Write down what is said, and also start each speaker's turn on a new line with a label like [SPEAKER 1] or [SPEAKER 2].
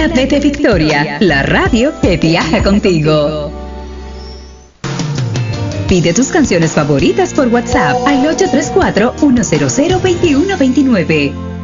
[SPEAKER 1] La V de Victoria, la radio que viaja contigo. Pide tus canciones favoritas por WhatsApp al 834-100-2129.